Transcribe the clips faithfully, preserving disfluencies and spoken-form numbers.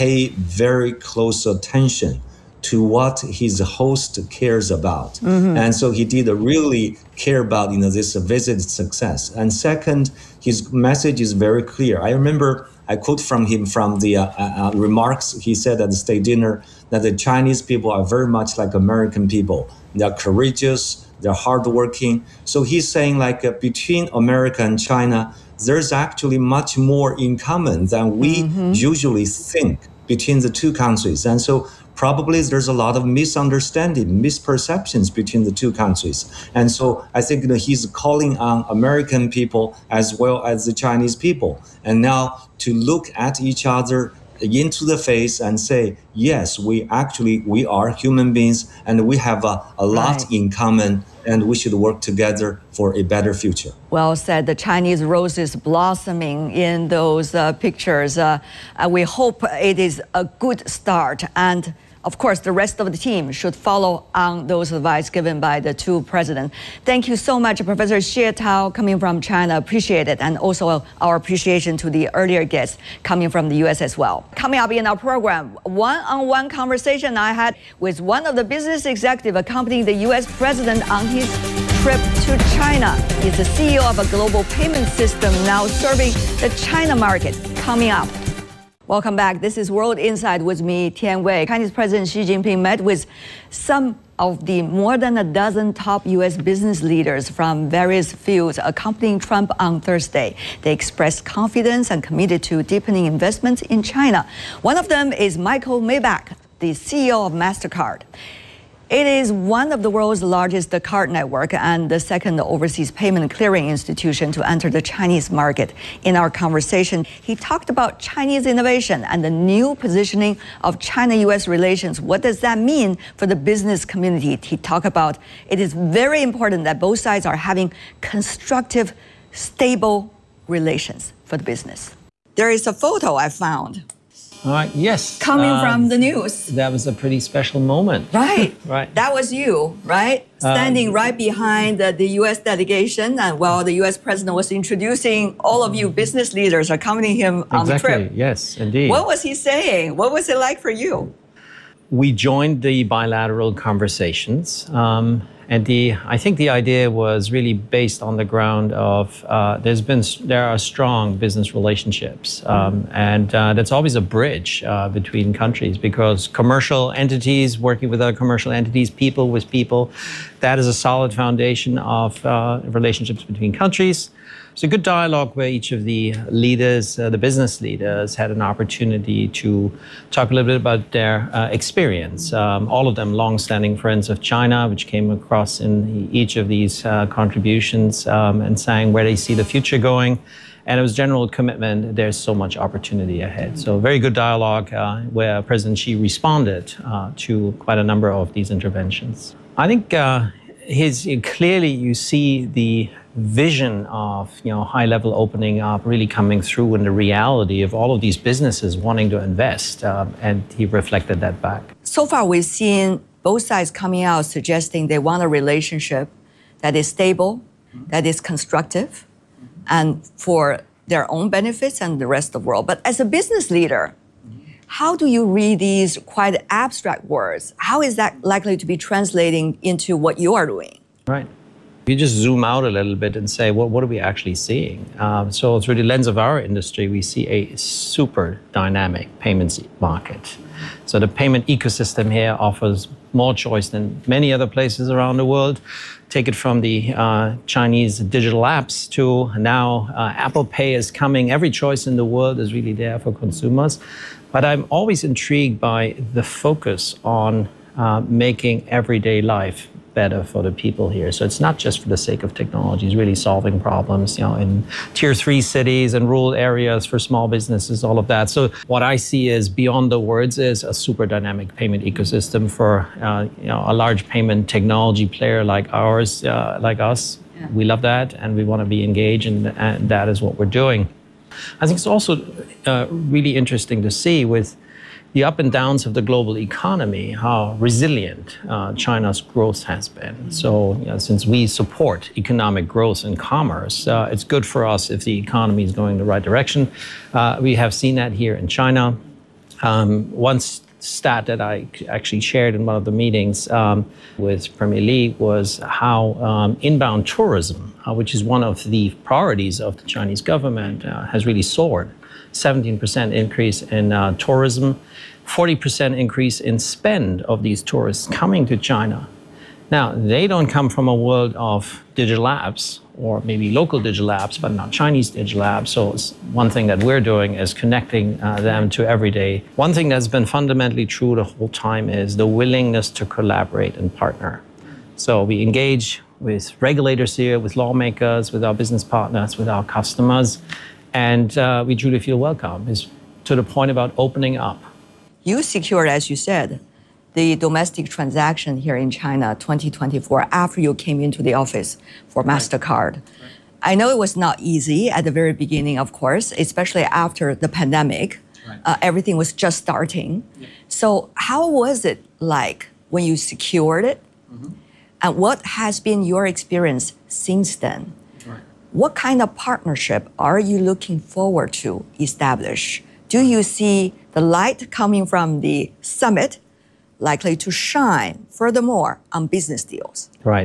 pay very close attention to what his host cares about. Mm-hmm. And so he did really care about, you know, this visit success. And second, his message is very clear. I remember I quote from him from the uh, uh, remarks he said at the state dinner that the Chinese people are very much like American people. They're courageous, they're hardworking. So he's saying like uh, between America and China, there's actually much more in common than we mm-hmm. usually think between the two countries. And so probably there's a lot of misunderstanding, misperceptions between the two countries. And so I think, you know, he's calling on American people as well as the Chinese people. And now to look at each other into the face and say, yes, we actually, we are human beings and we have a, a lot right. in common and we should work together for a better future. Well said. The Chinese roses blossoming in those uh, pictures. Uh, uh, we hope it is a good start. And of course, the rest of the team should follow on those advice given by the two presidents. Thank you so much, Professor Xie Tao, coming from China. Appreciate it. And also our appreciation to the earlier guests coming from the U S as well. Coming up in our program, one-on-one conversation I had with one of the business executives accompanying the U S president on his trip to China. He's the C E O of a global payment system now serving the China market. Coming up. Welcome back. This is World Insight with me, Tian Wei. Chinese President Xi Jinping met with some of the more than a dozen top U S business leaders from various fields accompanying Trump on Thursday. They expressed confidence and committed to deepening investments in China. One of them is Michael Miebach, the C E O of MasterCard. It is one of the world's largest card network and the second overseas payment clearing institution to enter the Chinese market. In our conversation, he talked about Chinese innovation and the new positioning of China-U S relations. What does that mean for the business community? He talked about it is very important that both sides are having constructive, stable relations for the business. There is a photo I found. All right, yes. Coming uh, from the news. That was a pretty special moment. Right. Right. That was you, right? Standing um, right behind the, the U S delegation, and while the U S president was introducing all of you business leaders accompanying him on exactly. the trip. Yes, indeed. What was he saying? What was it like for you? We joined the bilateral conversations. Um, And the, I think the idea was really based on the ground of uh, there's been there are strong business relationships, um, and uh, that's always a bridge uh, between countries because commercial entities working with other commercial entities, people with people, that is a solid foundation of uh, relationships between countries. It's a good dialogue where each of the leaders, uh, the business leaders, had an opportunity to talk a little bit about their uh, experience. Um, all of them long-standing friends of China, which came across in each of these uh, contributions um, and saying where they see the future going. And it was general commitment, there's so much opportunity ahead. So very good dialogue uh, where President Xi responded uh, to quite a number of these interventions. I think uh, his clearly you see the vision of, you know, high-level opening up really coming through in the reality of all of these businesses wanting to invest, um, and he reflected that back. So far, we've seen both sides coming out suggesting they want a relationship that is stable, that is constructive, and for their own benefits and the rest of the world. But as a business leader, how do you read these quite abstract words? How is that likely to be translating into what you are doing? Right. You just zoom out a little bit and say, well, what are we actually seeing? Um, so through the lens of our industry, we see a super dynamic payments market. So the payment ecosystem here offers more choice than many other places around the world. Take it from the uh, Chinese digital apps to now uh, Apple Pay is coming. Every choice in the world is really there for consumers. But I'm always intrigued by the focus on uh, making everyday life better for the people here. So it's not just for the sake of technology, it's really solving problems, you know, in tier three cities and rural areas for small businesses, all of that. So what I see is beyond the words is a super dynamic payment ecosystem for, uh, you know, a large payment technology player like ours, uh, like us. Yeah. We love that and we want to be engaged, and, and that is what we're doing. I think it's also uh, really interesting to see with the up and downs of the global economy, how resilient uh, China's growth has been. So you know, since we support economic growth and commerce, uh, it's good for us if the economy is going the right direction. Uh, we have seen that here in China. Um, one stat that I actually shared in one of the meetings um, with Premier Li was how um, inbound tourism, uh, which is one of the priorities of the Chinese government, uh, has really soared. seventeen percent increase in uh, tourism, forty percent increase in spend of these tourists coming to China. Now, they don't come from a world of digital apps, or maybe local digital apps, but not Chinese digital apps. So it's one thing that we're doing is connecting uh, them to everyday. One thing that's been fundamentally true the whole time is the willingness to collaborate and partner. So we engage with regulators here, with lawmakers, with our business partners, with our customers, and uh, we truly feel welcome. It's to the point about opening up. You secured, as you said, the domestic transaction here in China twenty twenty-four after you came into the office for MasterCard. Right. I know it was not easy at the very beginning, of course, especially after the pandemic. Right. Uh, everything was just starting. Yeah. So how was it like when you secured it? Mm-hmm. And what has been your experience since then? Right. What kind of partnership are you looking forward to establish? Do you see the light coming from the summit likely to shine furthermore on business deals? Right.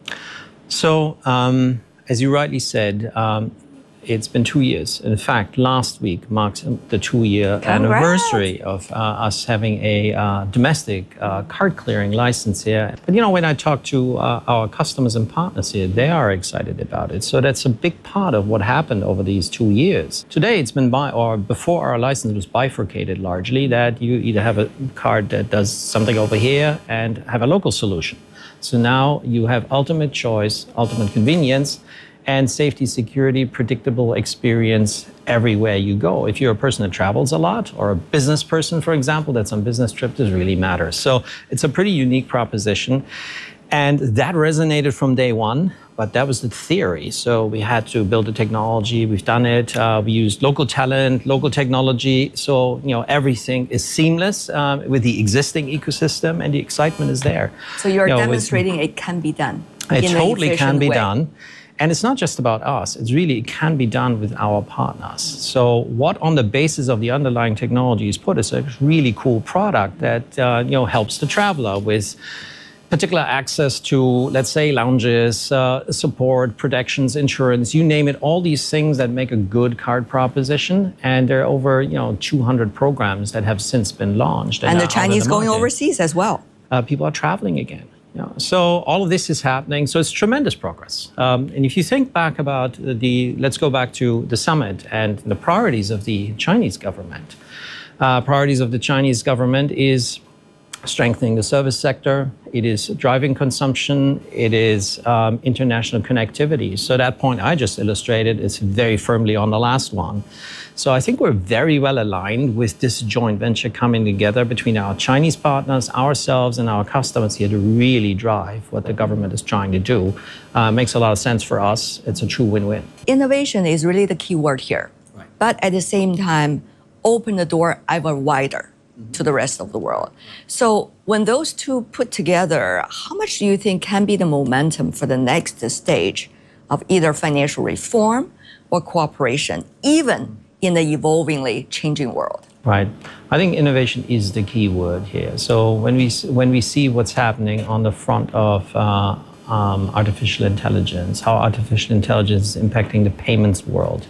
So, um, as you rightly said, um, it's been two years. In fact, last week marks the two-year anniversary of uh, us having a uh, domestic uh, card clearing license here. But you know, when I talk to uh, our customers and partners here, they are excited about it. So that's a big part of what happened over these two years. Today, it's been by, or before our license was bifurcated largely, that you either have a card that does something over here and have a local solution. So now you have ultimate choice, ultimate convenience, and safety, security, predictable experience everywhere you go. If you're a person that travels a lot, or a business person, for example, that's on business trip, this really matters. So it's a pretty unique proposition. And that resonated from day one, but that was the theory. So we had to build the technology, we've done it. Uh, we used local talent, local technology. So, you know, everything is seamless um, with the existing ecosystem, and the excitement is there. So you're you know, demonstrating with, it can be done. It totally can be way. done. And it's not just about us, it's really, it can be done with our partners. So what on the basis of the underlying technology is put is a really cool product that uh, you know, helps the traveler with particular access to, let's say, lounges, uh, support, protections, insurance, you name it, all these things that make a good card proposition. And there are over you know, two hundred programs that have since been launched. And, and the Chinese the going overseas as well. Uh, people are traveling again. Yeah. So all of this is happening. So it's tremendous progress. Um, and if you think back about the, let's go back to the summit and the priorities of the Chinese government. Uh, priorities of the Chinese government is strengthening the service sector. It is driving consumption. It is um, international connectivity. So that point I just illustrated is very firmly on the last one. So I think we're very well aligned with this joint venture coming together between our Chinese partners, ourselves, and our customers here to really drive what the government is trying to do. Uh, makes a lot of sense for us. It's a true win-win. Innovation is really the key word here. Right. But at the same time, open the door ever wider mm-hmm. to the rest of the world. So when those two put together, how much do you think can be the momentum for the next stage of either financial reform or cooperation, even in the evolvingly changing world? Right. I think innovation is the key word here. So when we when we see what's happening on the front of uh, um, artificial intelligence, how artificial intelligence is impacting the payments world.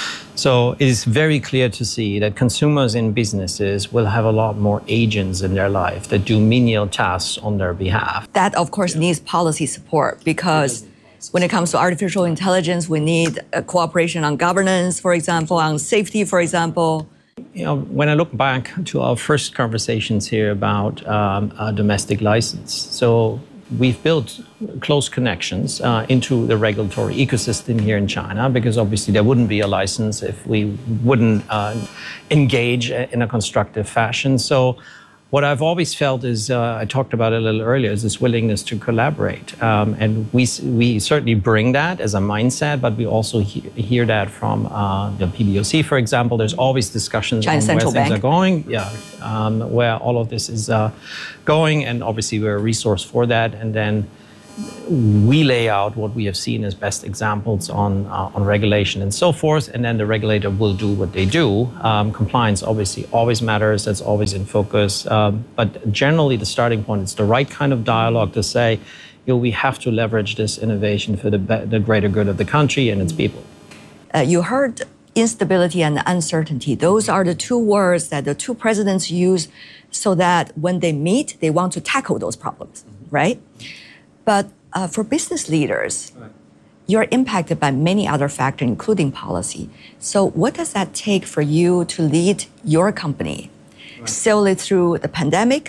So it is very clear to see that consumers and businesses will have a lot more agents in their life that do menial tasks on their behalf. That, of course, yeah. needs policy support, because when it comes to artificial intelligence, we need a cooperation on governance, for example, on safety, for example. You know, when I look back to our first conversations here about um, a domestic license, so we've built close connections uh, into the regulatory ecosystem here in China, because obviously there wouldn't be a license if we wouldn't uh, engage in a constructive fashion. So what I've always felt is, uh, I talked about it a little earlier, is this willingness to collaborate. Um, and we we certainly bring that as a mindset, but we also he hear that from uh, the P B O C, for example. There's always discussions China on Central where things Bank. are going, yeah, um, where all of this is uh, going, and obviously we're a resource for that. And then we lay out what we have seen as best examples on, uh, on regulation and so forth, and then the regulator will do what they do. Um, compliance obviously always matters, that's always in focus, um, but generally the starting point is the right kind of dialogue to say, you know, we have to leverage this innovation for the, the greater good of the country and its people. Uh, you heard instability and uncertainty. Those are the two words that the two presidents use so that when they meet, they want to tackle those problems, right? But uh, for business leaders, right, you're impacted by many other factors, including policy. So what does that take for you to lead your company, right, solely through the pandemic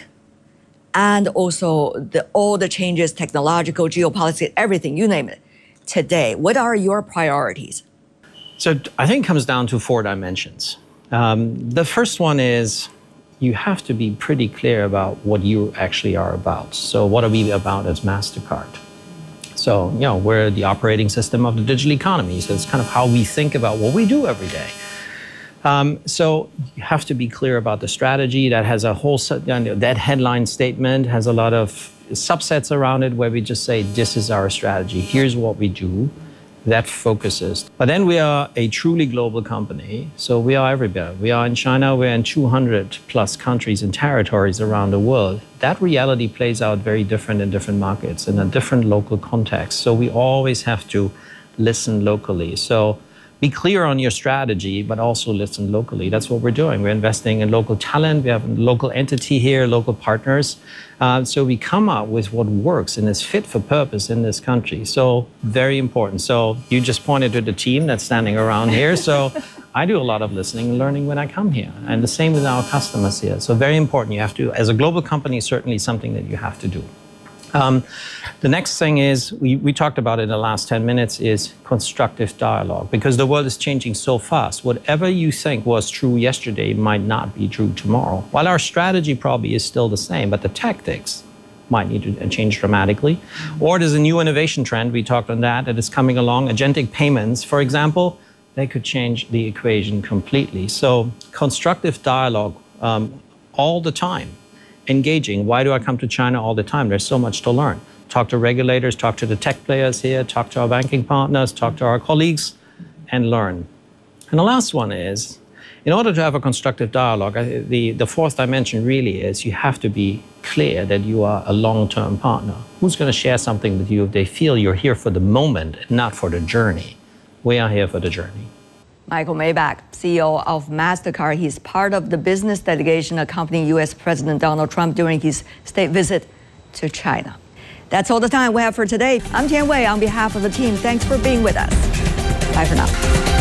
and also the, all the changes, technological, geopolitics, everything, you name it, today? What are your priorities? So I think it comes down to four dimensions. Um, the first one is you have to be pretty clear about what you actually are about. So what are we about as MasterCard? So, you know, we're the operating system of the digital economy. So it's kind of how we think about what we do every day. Um, so you have to be clear about the strategy. That has a whole, that headline statement has a lot of subsets around it where we just say, this is our strategy. Here's what we do. That focuses. But then we are a truly global company, so we are everywhere. We are in China, we're in two hundred plus countries and territories around the world. That reality plays out very different in different markets, in a different local context. So we always have to listen locally. So be clear on your strategy, but also listen locally. That's what we're doing. We're investing in local talent. We have a local entity here, local partners. Uh, so we come up with what works and is fit for purpose in this country. So very important. So you just pointed to the team that's standing around here. So I do a lot of listening and learning when I come here. And the same with our customers here. So very important. You have to, as a global company, certainly something that you have to do. Um, the next thing is, we, we talked about it in the last ten minutes, is constructive dialogue, because the world is changing so fast. Whatever you think was true yesterday might not be true tomorrow. While our strategy probably is still the same, but the tactics might need to change dramatically. Or there's a new innovation trend, we talked on that, that is coming along. Agentic payments, for example, they could change the equation completely. So constructive dialogue um, all the time. Engaging. Why do I come to China all the time? There's so much to learn. Talk to regulators, talk to the tech players here, talk to our banking partners, talk to our colleagues, and learn. And the last one is, in order to have a constructive dialogue, the, the fourth dimension really is you have to be clear that you are a long-term partner. Who's going to share something with you if they feel you're here for the moment, not for the journey? We are here for the journey. Michael Miebach, C E O of MasterCard. He's part of the business delegation accompanying U S President Donald Trump during his state visit to China. That's all the time we have for today. I'm Tian Wei on behalf of the team. Thanks for being with us. Bye for now.